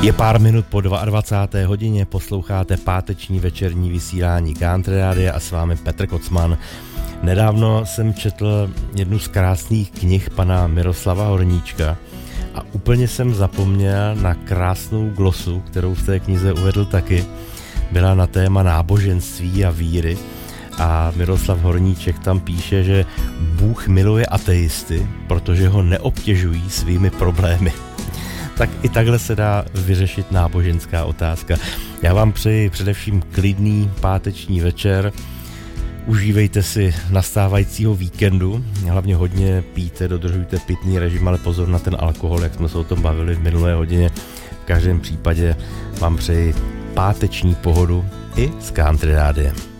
Je pár minut po 22. hodině, posloucháte páteční večerní vysílání Country Rádia a s vámi Petr Kocman. Nedávno jsem četl jednu z krásných knih pana Miroslava Horníčka a úplně jsem zapomněl na krásnou glosu, kterou v té knize uvedl taky. Byla na téma náboženství a víry a Miroslav Horníček tam píše, že Bůh miluje ateisty, protože ho neobtěžují svými problémy. Tak i takhle se dá vyřešit náboženská otázka. Já vám přeji především klidný páteční večer. Užívejte si nastávajícího víkendu. Hlavně hodně pijte, dodržujte pitný režim, ale pozor na ten alkohol, jak jsme se o tom bavili v minulé hodině. V každém případě vám přeji páteční pohodu i s Country Rádiem.